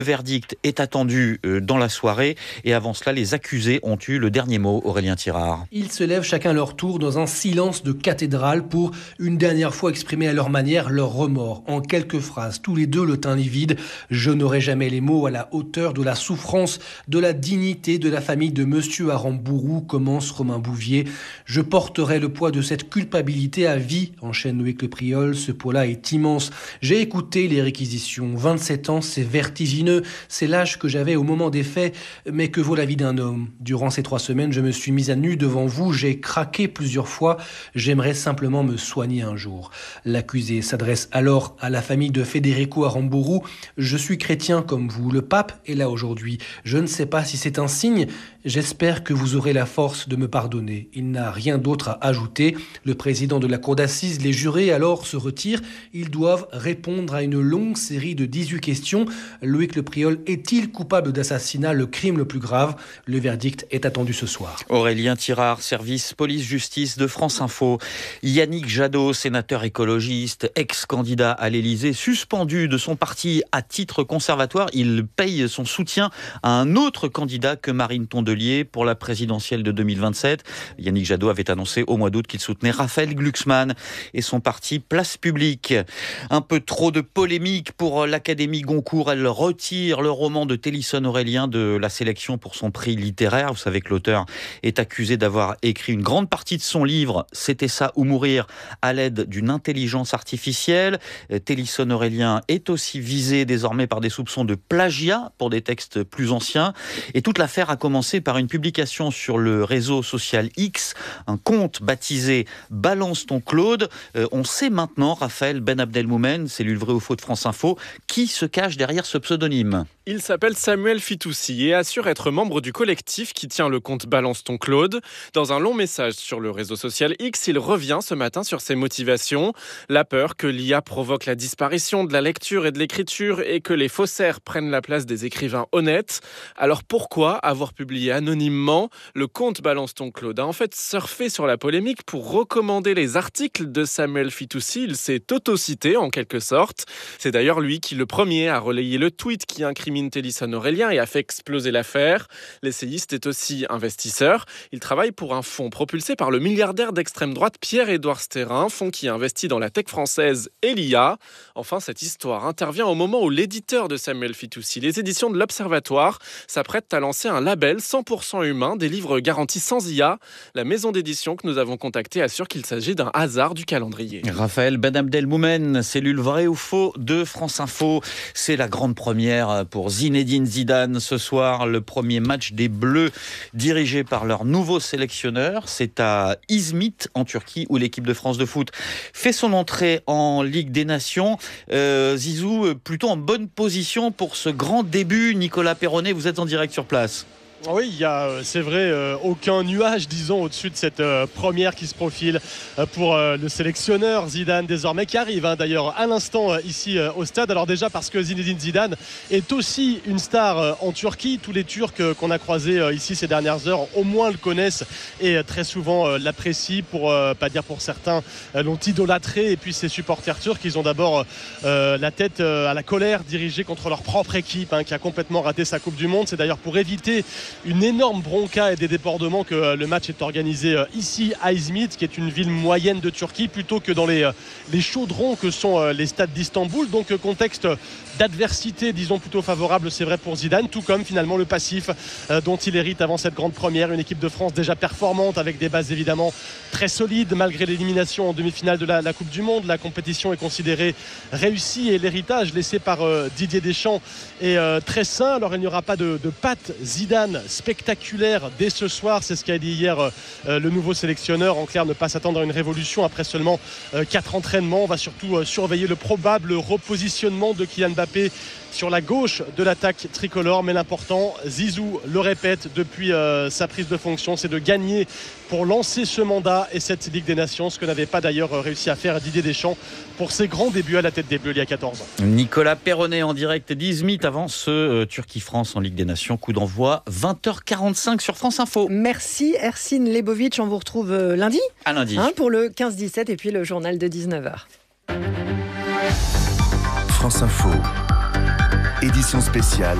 Le verdict est attendu dans la soirée et avant cela, les accusés ont eu le dernier mot, Aurélien Tirard. Ils se lèvent chacun leur tour dans un silence de cathédrale pour une dernière fois exprimer à leur manière leur remords. En quelques phrases, tous les deux le teint livide. Je n'aurai jamais les mots à la hauteur de la souffrance, de la dignité de la famille de Monsieur Aramburu, commence Romain Bouvier. Je porterai le poids de cette culpabilité à vie, enchaîne Loïc Le Priol. Ce poids-là est immense. J'ai écouté les réquisitions. 27 ans, c'est vertigineux. C'est l'âge que j'avais au moment des faits, mais que vaut la vie d'un homme. Durant ces 3 semaines, je me suis mise à nu devant vous, j'ai craqué plusieurs fois, j'aimerais simplement me soigner un jour. L'accusé s'adresse alors à la famille de Federico Aramburu. Je suis chrétien comme vous, le pape est là aujourd'hui. Je ne sais pas si c'est un signe, j'espère que vous aurez la force de me pardonner. Il n'a rien d'autre à ajouter. Le président de la cour d'assises, les jurés alors se retirent. Ils doivent répondre à une longue série de 18 questions. Loïc Le Priol est-il coupable d'assassinat, le crime le plus grave? Le verdict est attendu ce soir. Aurélien Tirard, service police-justice de France Info. Yannick Jadot, sénateur écologiste, ex-candidat à l'Élysée, suspendu de son parti à titre conservatoire. Il paye son soutien à un autre candidat que Marine Tondelier pour la présidentielle de 2027. Yannick Jadot avait annoncé au mois d'août qu'il soutenait Raphaël Glucksmann et son parti Place Publique. Un peu trop de polémique pour l'Académie Goncourt. Elle retire le roman de Télisson Aurélien de la sélection pour son prix littéraire. Vous savez que l'auteur est accusé d'avoir écrit une grande partie de son livre « C'était ça ou mourir » à l'aide d'une intelligence artificielle. Télisson Aurélien est aussi visé désormais par des soupçons de plagiat pour des textes plus anciens. Et toute l'affaire a commencé par une publication sur le réseau social X, un compte baptisé « Balance ton Claude ». On sait maintenant, Raphaël Ben Abdelmoumen, cellule vrai ou faux de France Info, qui se cache derrière ce pseudonyme. Il s'appelle Samuel Fitoussi et assure être membre du collectif qui tient le compte Balance ton Claude. Dans un long message sur le réseau social X, il revient ce matin sur ses motivations. La peur que l'IA provoque la disparition de la lecture et de l'écriture et que les faussaires prennent la place des écrivains honnêtes. Alors pourquoi avoir publié anonymement? Le compte Balance ton Claude a en fait surfé sur la polémique pour recommander les articles de Samuel Fitoussi. Il s'est auto-cité en quelque sorte. C'est d'ailleurs lui qui le premier a relayé le tweet qui incrimine Télisson Aurélien et a fait exploser l'affaire. L'essayiste est aussi investisseur. Il travaille pour un fonds propulsé par le milliardaire d'extrême droite Pierre-Édouard Stérin, fonds qui investit dans la tech française et l'IA. Enfin, cette histoire intervient au moment où l'éditeur de Samuel Fitoussi, les éditions de l'Observatoire, s'apprête à lancer un label 100% humain, des livres garantis sans IA. La maison d'édition que nous avons contactée assure qu'il s'agit d'un hasard du calendrier. Raphaël Ben Abdelmoumen, cellule vrai ou faux de France Info. C'est la grande première pour Zinedine Zidane ce soir, le premier match des Bleus dirigé par leur nouveau sélectionneur. C'est à İzmit en Turquie où l'équipe de France de foot fait son entrée en Ligue des Nations. Zizou, plutôt en bonne position pour ce grand début. Nicolas Perronnet, vous êtes en direct sur place. Oui, il y a, c'est vrai, aucun nuage, disons, au-dessus de cette première qui se profile pour le sélectionneur Zidane désormais, qui arrive d'ailleurs à l'instant ici au stade. Alors déjà parce que Zinedine Zidane est aussi une star en Turquie. Tous les Turcs qu'on a croisés ici ces dernières heures au moins le connaissent et très souvent l'apprécient, pour pas dire pour certains l'ont idolâtré. Et puis ces supporters turcs, ils ont d'abord la tête à la colère dirigée contre leur propre équipe qui a complètement raté sa Coupe du Monde. C'est d'ailleurs pour éviter une énorme bronca et des débordements que le match est organisé ici à İzmit, qui est une ville moyenne de Turquie, plutôt que dans les chaudrons que sont les stades d'Istanbul. Donc contexte d'adversité, disons, plutôt favorable, c'est vrai, pour Zidane, tout comme finalement le passif dont il hérite avant cette grande première. Une équipe de France déjà performante, avec des bases évidemment très solides malgré l'élimination en demi-finale de la Coupe du Monde. La compétition est considérée réussie et l'héritage laissé par Didier Deschamps est très sain. Alors il n'y aura pas de patte Zidane spectaculaire dès ce soir, c'est ce qu'a dit hier le nouveau sélectionneur. En clair, ne pas s'attendre à une révolution après seulement 4 entraînements. On va surtout surveiller le probable repositionnement de Kylian Mbappé sur la gauche de l'attaque tricolore. Mais l'important, Zizou le répète depuis sa prise de fonction, c'est de gagner pour lancer ce mandat et cette Ligue des Nations, ce que n'avait pas d'ailleurs réussi à faire Didier Deschamps pour ses grands débuts à la tête des Bleus il y a 14 ans. Nicolas Perronnet en direct d'Izmit avant ce Turquie-France en Ligue des Nations. Coup d'envoi 20h45 sur France Info. Merci Ercine Lebovic, on vous retrouve lundi. À lundi. Pour le 15-17 et puis le journal de 19h. France Info. édition spéciale